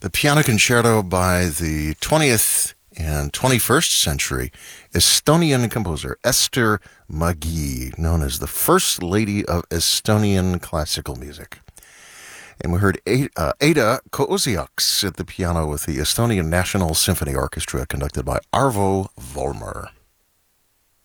The piano concerto by the 20th and 21st century Estonian composer Ester Mägi, known as the First Lady of Estonian classical music. And we heard Ada Kooziaks at the piano with the Estonian National Symphony Orchestra, conducted by Arvo Volmer.